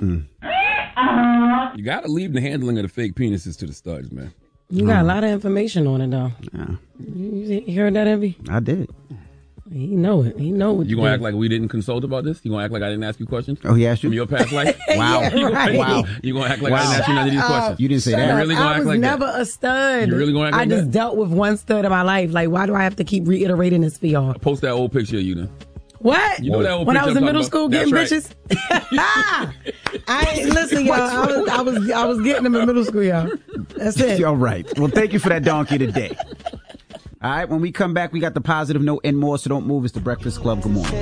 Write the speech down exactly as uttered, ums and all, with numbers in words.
Mm. You got to leave the handling of the fake penises to the studs, man. You got mm. a lot of information on it, though. Yeah. You, you heard that, Envy? I did. He know it. He know what you gonna act like we didn't consult about this? You gonna act like I didn't ask you questions? Oh, he asked you from your past life? Wow, yeah, right. wow. You gonna act like wow. I didn't ask you none of these uh, questions? You didn't say Shut that. Up. You really gonna I act was like never that? a stud. You really gonna act I like just that? dealt with one stud in my life. Like, why do I have to keep reiterating this for y'all? Post that old picture of you then. What? You know that old when I picture was in I'm middle school getting right. bitches? I ain't listen, y'all. I was, I was I was getting them in middle school, y'all. That's it. All right. Well, thank you for that donkey today. All right. When we come back, we got the positive note and more. So don't move. It's the Breakfast Club. Good morning.